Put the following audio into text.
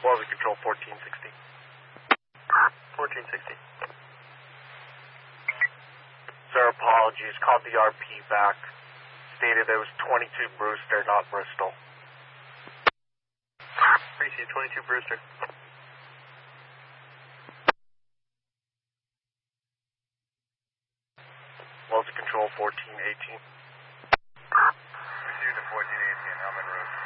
Wells Control 1460. 1460. Sir, apologies. Called the RP back. Stated it was 22 Brewster, not Bristol. Appreciate 22 Brewster. Wells Control 1418. Received a 1418, I'm en route.